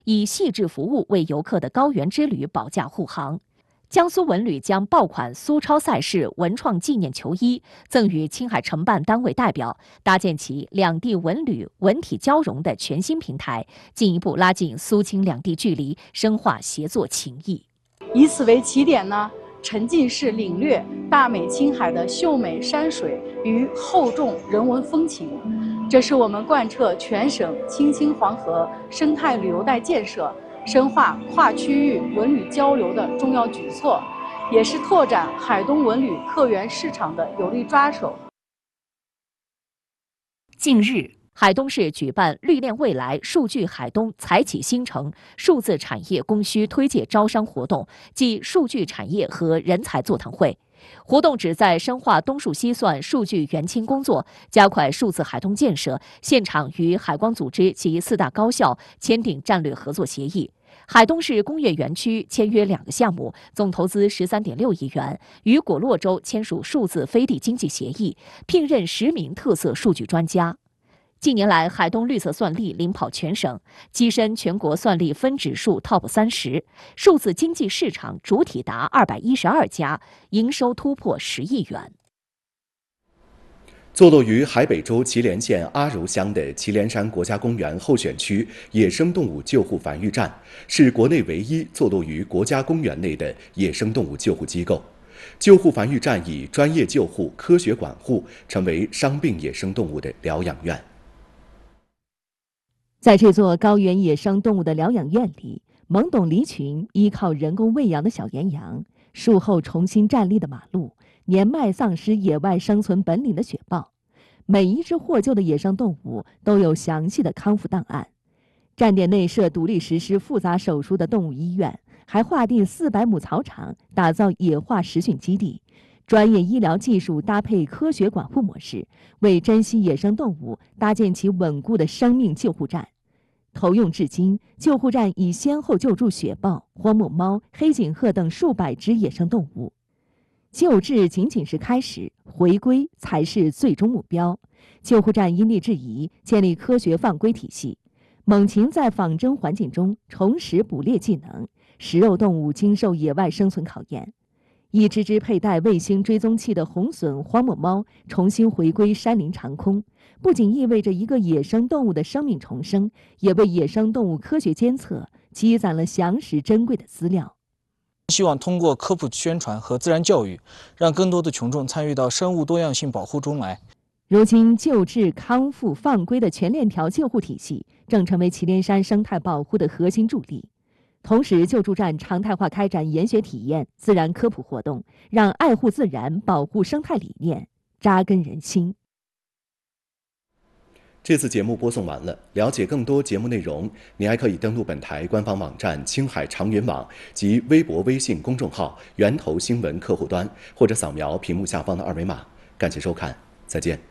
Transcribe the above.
以细致服务为游客的高原之旅保驾护航。江苏文旅将爆款苏超赛事文创纪念球衣赠予青海承办单位代表，搭建起两地文旅文体交融的全新平台，进一步拉近苏青两地距离，深化协作情谊。 以此为起点呢，沉浸式领略大美青海的秀美山水与厚重人文风情，这是我们贯彻全省青青黄河生态旅游带建设、深化跨区域文旅交流的重要举措，也是拓展海东文旅客源市场的有力抓手。 近日，海东市举办“绿链未来数据海东财企新城数字产业供需推介招商活动暨数据产业和人才座谈会。活动旨在深化东数西算数据援青工作，加快数字海东建设。现场与海光组织及4大高校签订战略合作协议。海东市工业园区签约2个项目，总投资13.6亿元，与果洛州签署数字飞地经济协议，聘任10名特色数据专家。近年来，海东绿色算力领跑全省，跻身全国算力分指数 TOP 30，数字经济市场主体达212家，营收突破10亿元。 坐落于海北州祁连县阿柔乡的祁连山国家公园候选区野生动物救护繁育站，是国内唯一坐落于国家公园内的野生动物救护机构。救护繁育站以专业救护、科学管护，成为伤病野生动物的疗养院。 在这座高原野生动物的疗养院里，懵懂离群依靠人工喂养的小岩羊，术后重新站立的马鹿，年迈丧失野外生存本领的雪豹，每一只获救的野生动物都有详细的康复档案。站点内设独立实施复杂手术的动物医院，还划定400亩草场，打造野化实训基地。专业医疗技术搭配科学管护模式，为珍稀野生动物搭建起稳固的生命救护站。投用至今，救护站已先后救助雪豹、荒漠猫、黑颈鹤等数百只野生动物。救治仅仅是开始，回归才是最终目标。救护站因地制宜，建立科学放归体系，猛禽在仿真环境中重拾捕猎技能，食肉动物经受野外生存考验。一只只佩戴卫星追踪器的红隼、荒漠猫重新回归山林长空，不仅意味着一个野生动物的生命重生，也为野生动物科学监测积攒了详实珍贵的资料。 希望通过科普宣传和自然教育，让更多的群众参与到生物多样性保护中来。 如今，救治、康复、放归的全链条救护体系正成为祁连山生态保护的核心助力。同时，救助站常态化开展研学体验、自然科普活动，让爱护自然、保护生态理念扎根人心。 这次节目播送完了，了解更多节目内容，你还可以登录本台官方网站青海长云网及微博、微信公众号源头新闻客户端，或者扫描屏幕下方的2维码。感谢收看，再见。